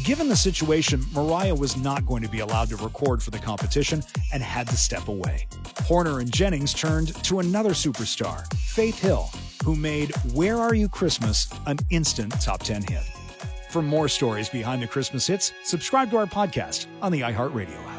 Given the situation, Mariah was not going to be allowed to record for the competition and had to step away. Horner and Jennings turned to another superstar, Faith Hill, who made Where Are You Christmas an instant top 10 hit. For more stories behind the Christmas hits, subscribe to our podcast on the iHeartRadio app.